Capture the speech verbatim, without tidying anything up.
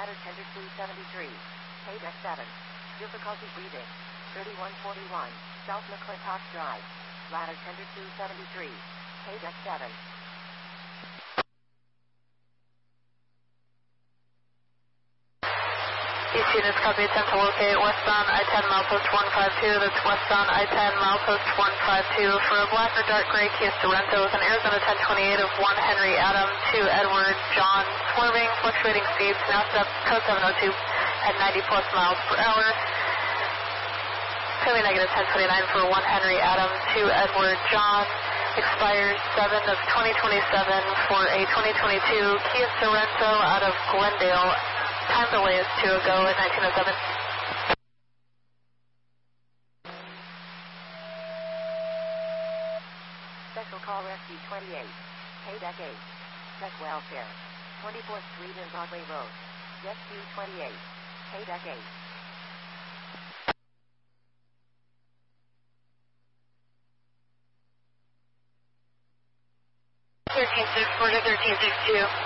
ladder tender two seventy-three, K deck seven, difficulty breathing, thirty-one forty-one, South McClintock Drive, ladder tender two seventy-three, K deck seven. East units copy, attempt to locate westbound I ten milepost one five two, that's westbound I ten milepost one five two for a black or dark gray Kia Sorento with an Arizona ten twenty-eight of one Henry Adam, two Edward John, swerving, fluctuating speeds, now set up code seven oh two at ninety plus miles per hour. Copy negative ten twenty-nine for one Henry Adam, two Edward John, expires seven of twenty twenty-seven for a twenty twenty-two Kia Sorento out of Glendale. Time delay is two ago at nineteen oh seven. Special call Rescue twenty-eight, K deck eight, Tech Welfare, twenty-fourth Street and Broadway Road, Rescue twenty-eight, K deck eight. thirteen six four to thirteen six two.